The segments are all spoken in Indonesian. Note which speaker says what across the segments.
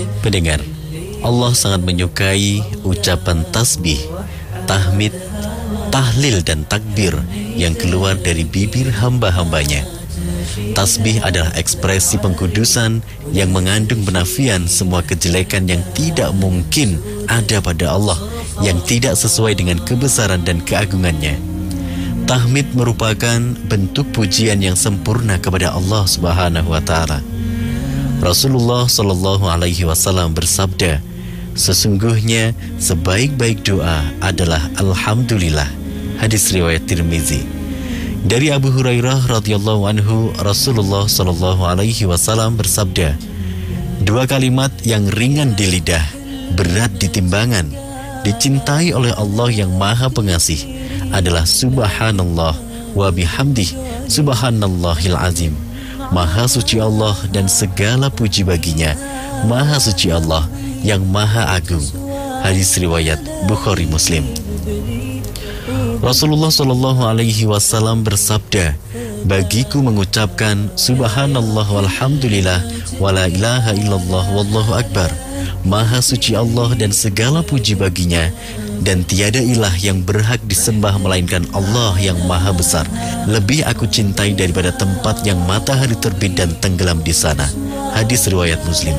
Speaker 1: Pendengar, Allah sangat menyukai ucapan tasbih, tahmid, tahlil dan takbir yang keluar dari bibir hamba-hambanya. Tasbih adalah ekspresi pengkudusan yang mengandung penafian semua kejelekan yang tidak mungkin ada pada Allah, yang tidak sesuai dengan kebesaran dan keagungannya. Tahmid merupakan bentuk pujian yang sempurna kepada Allah Subhanahu wa Ta'ala. Rasulullah Shallallahu Alaihi Wasallam bersabda, sesungguhnya sebaik-baik doa adalah Alhamdulillah. Hadis riwayat Tirmizi. Dari Abu Hurairah radhiyallahu anhu, Rasulullah Shallallahu Alaihi Wasallam bersabda, dua kalimat yang ringan di lidah, berat di timbangan, dicintai oleh Allah yang Maha Pengasih adalah Subhanallah wa bihamdih, Subhanallahil Azim. Maha suci Allah dan segala puji baginya, Maha suci Allah yang Maha Agung. Hadis riwayat Bukhari Muslim. Rasulullah Shallallahu Alaihi Wasallam bersabda, bagiku mengucapkan Subhanallah walhamdulillah wala ilaha illallah wallahu akbar, Maha suci Allah dan segala puji baginya, dan tiada ilah yang berhak disembah melainkan Allah yang Maha Besar. Lebih aku cintai daripada tempat yang matahari terbit dan tenggelam di sana. Hadis riwayat Muslim.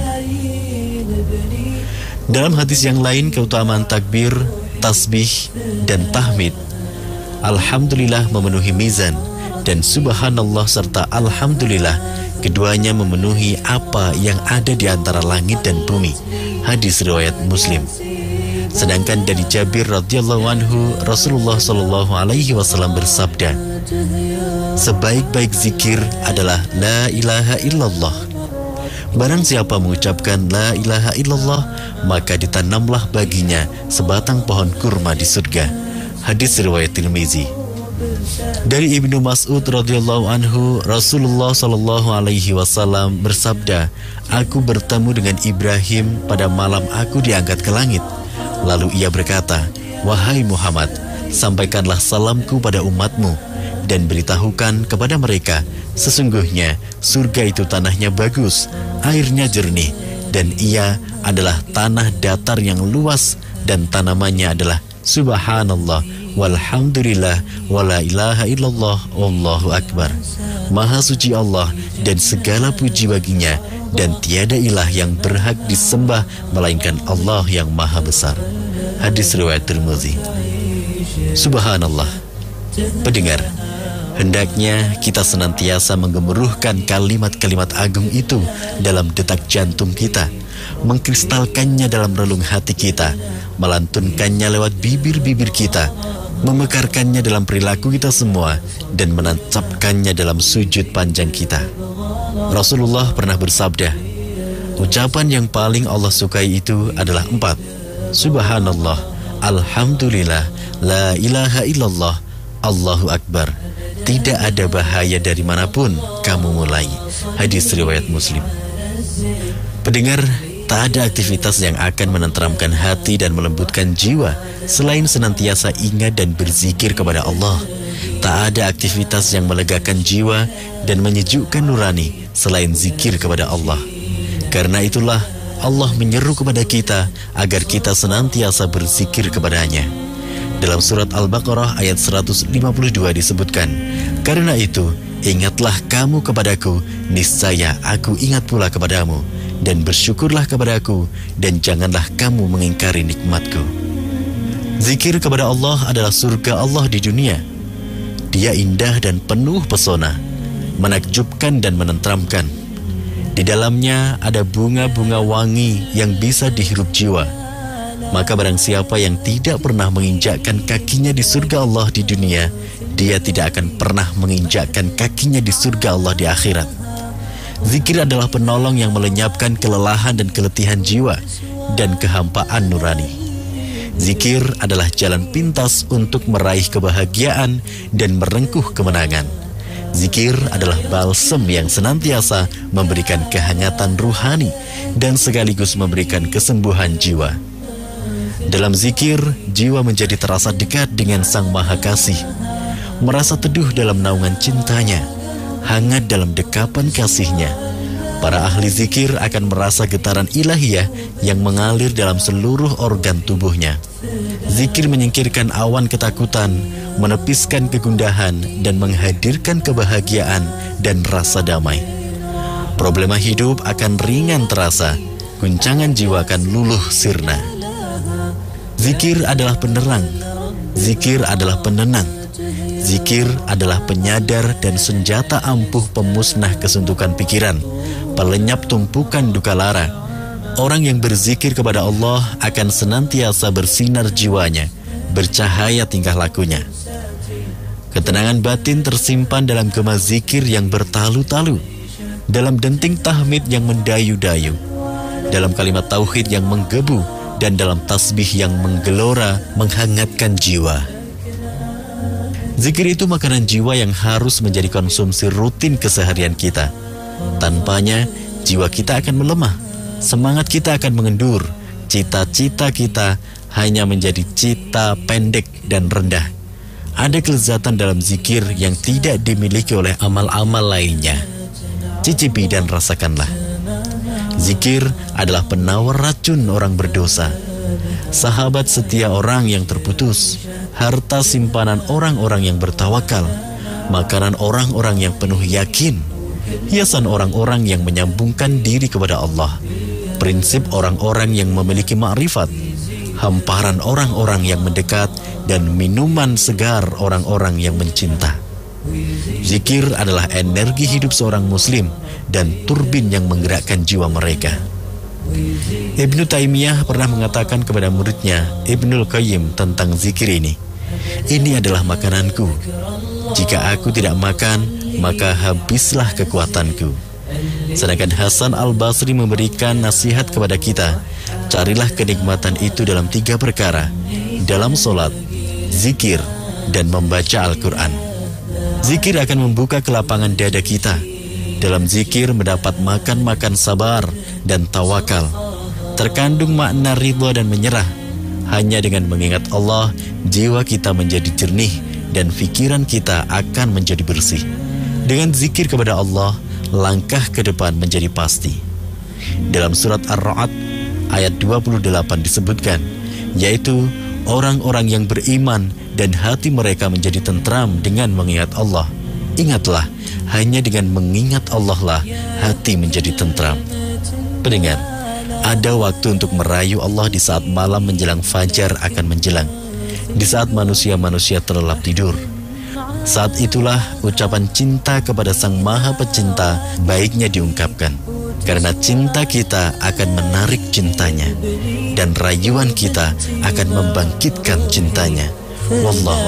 Speaker 1: Dalam hadis yang lain, keutamaan takbir, tasbih, dan tahmid, Alhamdulillah memenuhi mizan, dan Subhanallah serta Alhamdulillah keduanya memenuhi apa yang ada di antara langit dan bumi. Hadis riwayat Muslim. Sedangkan dari Jabir radhiyallahu anhu, Rasulullah Shallallahu Alaihi Wasallam bersabda, sebaik-baik zikir adalah La ilaha illallah. Barang siapa mengucapkan La ilaha illallah, maka ditanamlah baginya sebatang pohon kurma di surga. Hadis riwayat Tirmizi. Dari Ibnu Mas'ud radhiyallahu anhu, Rasulullah Shallallahu Alaihi Wasallam bersabda, aku bertemu dengan Ibrahim pada malam aku diangkat ke langit. Lalu ia berkata, wahai Muhammad, sampaikanlah salamku pada umatmu dan beritahukan kepada mereka, sesungguhnya surga itu tanahnya bagus, airnya jernih, dan ia adalah tanah datar yang luas, dan tanamannya adalah Subhanallah walhamdulillah wala ilaha illallah wallahu akbar. Maha suci Allah dan segala puji baginya, dan tiada ilah yang berhak disembah melainkan Allah yang Maha Besar. Hadis riwayat Tirmizi. Subhanallah. Pendengar, hendaknya kita senantiasa menggemuruhkan kalimat-kalimat agung itu dalam detak jantung kita, mengkristalkannya dalam relung hati kita, melantunkannya lewat bibir-bibir kita, memekarkannya dalam perilaku kita semua, dan menancapkannya dalam sujud panjang kita. Rasulullah pernah bersabda, ucapan yang paling Allah sukai itu adalah 4. Subhanallah, Alhamdulillah, La ilaha illallah, Allahu Akbar. Tidak ada bahaya dari manapun kamu mulai. Hadis riwayat Muslim. Pendengar, tak ada aktivitas yang akan menenteramkan hati dan melembutkan jiwa selain senantiasa ingat dan berzikir kepada Allah. Tak ada aktivitas yang melegakan jiwa dan menyejukkan nurani selain zikir kepada Allah. Karena itulah Allah menyeru kepada kita agar kita senantiasa berzikir kepadanya. Dalam surat Al-Baqarah ayat 152 disebutkan, karena itu ingatlah kamu kepadaku, niscaya aku ingat pula kepadamu, dan bersyukurlah kepadaku, dan janganlah kamu mengingkari nikmatku. Zikir kepada Allah adalah surga Allah di dunia. Dia indah dan penuh pesona, menakjubkan dan menenteramkan. Di dalamnya ada bunga-bunga wangi yang bisa dihirup jiwa. Maka barang siapa yang tidak pernah menginjakkan kakinya di surga Allah di dunia, dia tidak akan pernah menginjakkan kakinya di surga Allah di akhirat. Zikir adalah penolong yang melenyapkan kelelahan dan keletihan jiwa dan kehampaan nurani. Zikir adalah jalan pintas untuk meraih kebahagiaan dan merengkuh kemenangan. Zikir adalah balsem yang senantiasa memberikan kehangatan ruhani dan sekaligus memberikan kesembuhan jiwa. Dalam zikir, jiwa menjadi terasa dekat dengan Sang Maha Kasih, merasa teduh dalam naungan cintanya, hangat dalam dekapan kasihnya, Para ahli zikir akan merasa getaran ilahiyah yang mengalir dalam seluruh organ tubuhnya. Zikir menyingkirkan awan ketakutan, menepiskan kegundahan, dan menghadirkan kebahagiaan dan rasa damai. Problema hidup akan ringan terasa, guncangan jiwa akan luluh sirna. Zikir adalah penerang, zikir adalah penenang, zikir adalah penyadar dan senjata ampuh pemusnah kesuntukan pikiran, pelenyap tumpukan duka lara. Orang yang berzikir kepada Allah akan senantiasa bersinar jiwanya, bercahaya tingkah lakunya. Ketenangan batin tersimpan dalam gema zikir yang bertalu-talu, dalam denting tahmid yang mendayu-dayu, dalam kalimat tauhid yang menggebu, dan dalam tasbih yang menggelora, menghangatkan jiwa. Zikir itu makanan jiwa yang harus menjadi konsumsi rutin keseharian kita. Tanpanya, jiwa kita akan melemah, semangat kita akan mengendur, cita-cita kita hanya menjadi cita pendek dan rendah. Ada kelezatan dalam zikir yang tidak dimiliki oleh amal-amal lainnya. Cicipi dan rasakanlah. Zikir adalah penawar racun orang berdosa, sahabat setia orang yang terputus, harta simpanan orang-orang yang bertawakal, makanan orang-orang yang penuh yakin, hiasan orang-orang yang menyambungkan diri kepada Allah, prinsip orang-orang yang memiliki ma'rifat, hamparan orang-orang yang mendekat, dan minuman segar orang-orang yang mencinta. Zikir adalah energi hidup seorang muslim dan turbin yang menggerakkan jiwa mereka. Ibnu Taimiyah pernah mengatakan kepada muridnya Ibnul Qayyim tentang zikir ini, "Ini adalah makananku. Jika aku tidak makan, maka habislah kekuatanku." Sedangkan Hasan Al-Basri memberikan nasihat kepada kita, carilah kenikmatan itu dalam 3 perkara: dalam solat, zikir, dan membaca Al-Quran. Zikir akan membuka kelapangan dada kita. Dalam zikir mendapat makan sabar dan tawakal. Terkandung makna ridha dan menyerah. Hanya dengan mengingat Allah, jiwa kita menjadi jernih dan pikiran kita akan menjadi bersih. Dengan zikir kepada Allah, langkah ke depan menjadi pasti. Dalam surat Ar-Ra'd ayat 28 disebutkan, yaitu orang-orang yang beriman dan hati mereka menjadi tentram dengan mengingat Allah. Ingatlah, hanya dengan mengingat Allah lah hati menjadi tentram. Pendengar, ada waktu untuk merayu Allah di saat malam menjelang fajar akan menjelang, di saat manusia-manusia terlelap tidur. Saat itulah ucapan cinta kepada Sang Maha Pecinta baiknya diungkapkan, karena cinta kita akan menarik cintanya, dan rayuan kita akan membangkitkan cintanya. Wallahu